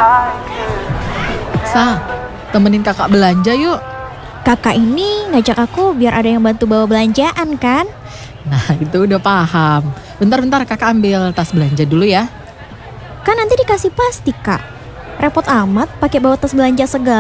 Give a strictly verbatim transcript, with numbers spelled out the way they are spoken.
Sa, temenin kakak belanja yuk. Kakak ini ngajak aku biar ada yang bantu bawa belanjaan kan? Nah itu udah paham. Bentar-bentar kakak ambil tas belanja dulu ya. Kan nanti dikasih plastik kak. Repot amat pakai bawa tas belanja segala.